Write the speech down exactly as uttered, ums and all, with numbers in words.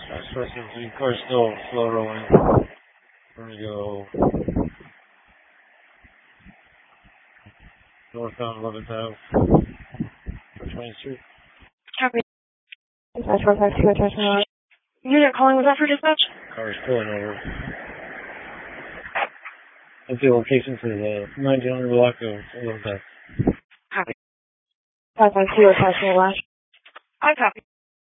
The car's still slow rolling. We're going to go northbound eleventh Avenue, twentieth Street. Copy. Dispatch four five two, attention on. Unit calling, was that for dispatch? Car is pulling over. Let's see, location to the nineteen hundred block of eleventh Avenue. Copy. five five two, attention on. I copy.